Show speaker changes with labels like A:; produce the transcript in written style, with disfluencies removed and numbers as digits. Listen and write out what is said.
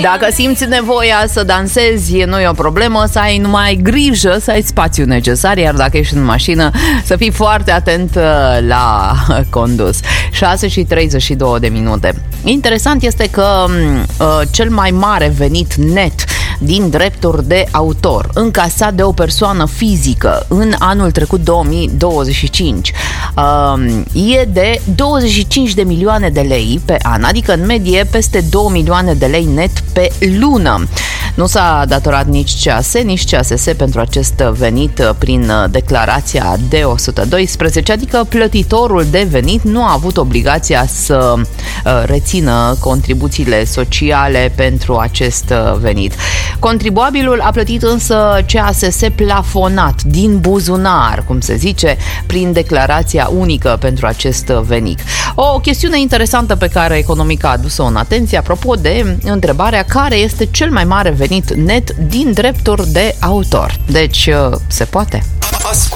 A: Dacă simți nevoia să dansezi, nu e o problemă, să ai numai grijă să ai spațiu necesar, iar dacă ești în mașină, să fii foarte atent la condus. 6:32. Interesant este că cel mai mare venit net din drepturi de autor încasat de o persoană fizică în anul trecut 2025 e de 25 de milioane de lei pe an, adică în medie peste 2 milioane de lei net pe lună. Nu s-a datorat nici CAS, nici CASS pentru acest venit prin declarația D112, adică plătitorul de venit nu a avut obligația să rețină contribuțiile sociale pentru acest venit. Contribuabilul a plătit însă CASS plafonat din buzunar, cum se zice, prin declarația unică pentru acest venit. O chestiune interesantă pe care Economica a adus-o în atenție apropo de întrebarea care este cel mai mare venit net din drepturi de autor. Deci, se poate?